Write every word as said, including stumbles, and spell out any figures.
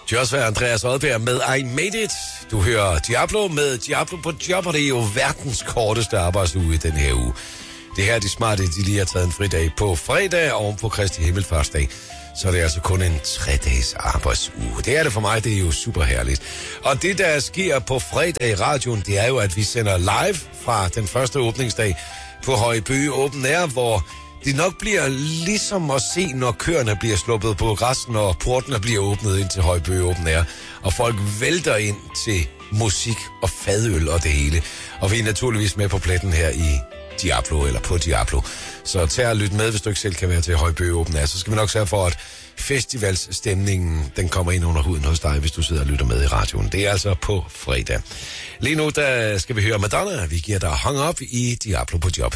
Joshua Andreas Oddbjerg med I Made It. Du hører Diablo med Diablo på job, og det er jo verdens korteste arbejdsuge i den her uge. Det her er de smarte, de lige har taget en fridag på fredag oven på Kristi Himmelfartsdag. Så det er altså kun en tre-dages arbejdsuge. Det er det for mig, det er jo super herligt. Og det, der sker på fredag i radioen, det er jo, at vi sender live fra den første åbningsdag på Højby Open Air, hvor det nok bliver ligesom at se, når køerne bliver sluppet på græssen, og portene bliver åbnet ind til Højby Open Air, og folk vælter ind til musik og fadøl og det hele. Og vi er naturligvis med på pletten her i Diablo, eller på Diablo. Så tag og lyt med, hvis du ikke selv kan være til Højby Open Air. Så skal vi nok sørge for, at festivalsstemningen, den kommer ind under huden hos dig, hvis du sidder og lytter med i radioen. Det er altså på fredag. Lige nu, der skal vi høre Madonna. Vi giver dig hang up i Diablo på job.